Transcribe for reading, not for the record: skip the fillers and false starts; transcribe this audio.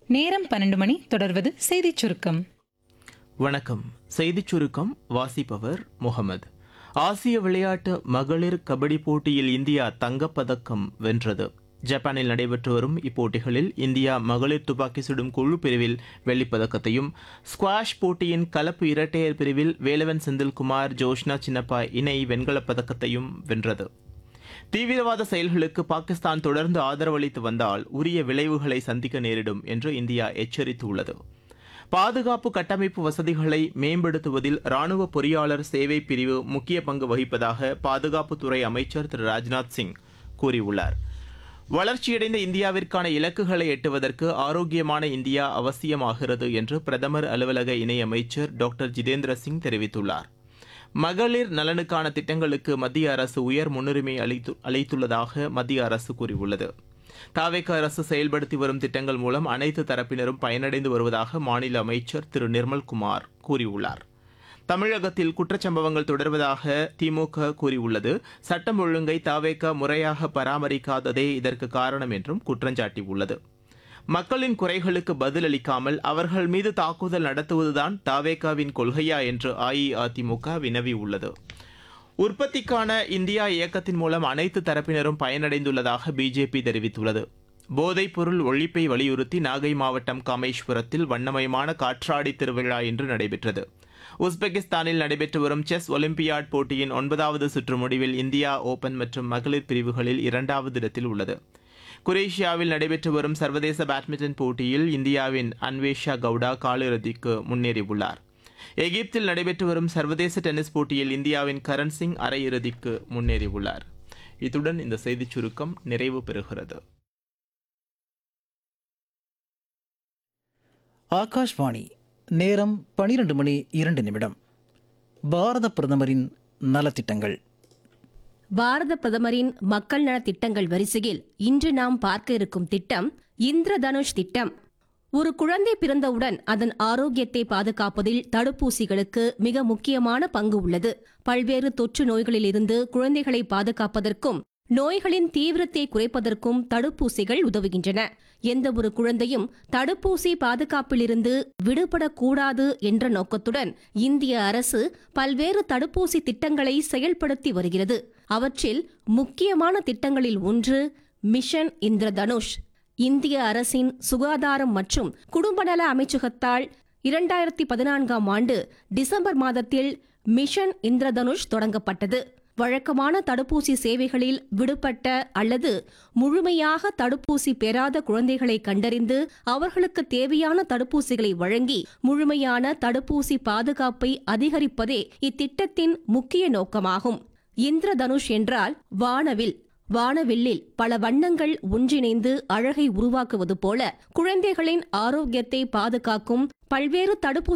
நேரம் 12 மணி. தொடர்வது செய்திச் சுருக்கம். வணக்கம். செய்திச் சுருக்கம் வாசிப்பவர் முகமது. ஆசிய விளையாட்டு மகளிர் கபடி போட்டியில் இந்தியா தங்கப்பதக்கம் வென்றது. ஜப்பானில் நடைபெற்று வரும் இப்போட்டிகளில் இந்தியா மகளிர் துப்பாக்கி சுடும் குழு பிரிவில் வெள்ளிப்பதக்கத்தையும், ஸ்குவாஷ் போட்டியின் கலப்பு இரட்டையர் பிரிவில் வேலவன் செந்தில்குமார் ஜோஷ்னா சின்னப்பா இணை வெண்கலப் பதக்கத்தையும் வென்றது. தீவிரவாத செயல்களுக்கு பாகிஸ்தான் தொடர்ந்து ஆதரவளித்து வந்தால் உரிய விளைவுகளை சந்திக்க நேரிடும் என்று இந்தியா எச்சரித்துள்ளது. பாதுகாப்பு கட்டமைப்பு வசதிகளை மேம்படுத்துவதில் ராணுவ பொறியாளர் சேவை பிரிவு முக்கிய பங்கு வகிப்பதாக பாதுகாப்புத்துறை அமைச்சர் திரு ராஜ்நாத் சிங் கூறியுள்ளார். வளர்ச்சியடைந்த இந்தியாவிற்கான இலக்குகளை எட்டுவதற்கு ஆரோக்கியமான இந்தியா அவசியமாகிறது என்று பிரதமர் அலுவலக இணையமைச்சர் டாக்டர் ஜிதேந்திர சிங் தெரிவித்துள்ளார். மகளிர் நலனுக்கான திட்டங்களுக்கு மத்திய அரசு உயர் முன்னுரிமை அளித்துள்ளதாக மத்திய அரசு கூறியுள்ளது. தாவேக அரசு செயல்படுத்தி வரும் திட்டங்கள் மூலம் அனைத்து தரப்பினரும் பயனடைந்து வருவதாக மாநில அமைச்சர் திரு நிர்மல்குமார் கூறியுள்ளார். தமிழகத்தில் குற்றச்சம்பவங்கள் தொடர்வதாக திமுக கூறியுள்ளது. சட்டம் ஒழுங்கை தாவேக முறையாக பராமரிக்காததே இதற்கு காரணம் என்றும் குற்றஞ்சாட்டியுள்ளது. மக்களின் குறைகளுக்கு பதிலளிக்காமல் அவர்கள் மீது தாக்குதல் நடத்துவதுதான் தாவேகாவின் கொள்கையா என்று அஇஅதிமுக வினவியுள்ளது. உற்பத்திக்கான இந்தியா இயக்கத்தின் மூலம் அனைத்து தரப்பினரும் பயனடைந்துள்ளதாக பிஜேபி தெரிவித்துள்ளது. போதைப் பொருள் ஒழிப்பை வலியுறுத்தி நாகை மாவட்டம் காமேஸ்வரத்தில் வண்ணமயமான காற்றாடி திருவிழா இன்று நடைபெற்றது. உஸ்பெகிஸ்தானில் நடைபெற்று வரும் செஸ் ஒலிம்பியாட் போட்டியின் 9வது சுற்று முடிவில் இந்தியா ஓபன் மற்றும் மகளிர் பிரிவுகளில் 2வது இடத்தில் உள்ளது. குரேஷியாவில் நடைபெற்று வரும் சர்வதேச பேட்மிண்டன் போட்டியில் இந்தியாவின் அன்வேஷா கவுடா காலிறுதிக்கு முன்னேறியுள்ளார். எகிப்தில் நடைபெற்று வரும் சர்வதேச டென்னிஸ் போட்டியில் இந்தியாவின் கரண் சிங் அரையிறுதிக்கு முன்னேறியுள்ளார். இத்துடன் இந்த செய்திச் சுருக்கம் நிறைவு பெறுகிறது. ஆகாஷ்வாணி. நேரம் 12:02. பாரத பிரதமரின் நலத்திட்டங்கள். பாரத பிரதமரின் மக்கள் நல திட்டங்கள் வரிசையில் இன்று நாம் பார்க்க இருக்கும் திட்டம் இந்திரதனுஷ் திட்டம். ஒரு குழந்தை பிறந்தவுடன் அதன் ஆரோக்கியத்தை பாதுகாப்பதில் தடுப்பூசிகளுக்கு மிக முக்கியமான பங்கு உள்ளது. பல்வேறு தொற்று நோய்களிலிருந்து குழந்தைகளை பாதுகாப்பதற்கும் நோய்களின் தீவிரத்தை குறைப்பதற்கும் தடுப்பூசிகள் உதவுகின்றன. எந்த ஒரு குழந்தையும் தடுப்பூசி பாதுகாப்பிலிருந்து விடுபடக்கூடாது என்ற நோக்கத்துடன் இந்திய அரசு பல்வேறு தடுப்பூசி திட்டங்களை செயல்படுத்தி வருகிறது. அவற்றில் முக்கியமான திட்டங்களில் ஒன்று மிஷன் இந்திரதனுஷ். இந்திய அரசின் சுகாதாரம் மற்றும் குடும்பநல அமைச்சகத்தால் 2014ஆம் ஆண்டு டிசம்பர் மாதத்தில் மிஷன் இந்திரதனுஷ் தொடங்கப்பட்டது. வழக்கமான தடுப்பூசி சேவைகளில் விடுபட்ட அல்லது முழுமையாக தடுப்பூசி பெறாத குழந்தைகளை கண்டறிந்து அவர்களுக்கு தேவையான தடுப்பூசிகளை வழங்கி முழுமையான தடுப்பூசி பாதுகாப்பை அதிகரிப்பதே இத்திட்டத்தின் முக்கிய நோக்கமாகும். இந்திரதனுஷ் என்றால் வானவில். வானவில்லில் பல வண்ணங்கள் ஒன்றிணைந்து அழகை உருவாக்குவது போல குழந்தைகளின் ஆரோக்கியத்தை பாதுகாக்கும் பல்வேறு தடுப்பூசி